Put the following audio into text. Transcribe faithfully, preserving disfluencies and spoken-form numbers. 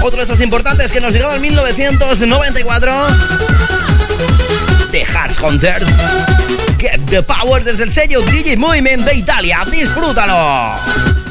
otro de esos importantes que nos llegaba en mil novecientos noventa y cuatro. The Hearts Hunter. Get the Power desde el sello D J Movement de Italia. ¡Disfrútalo!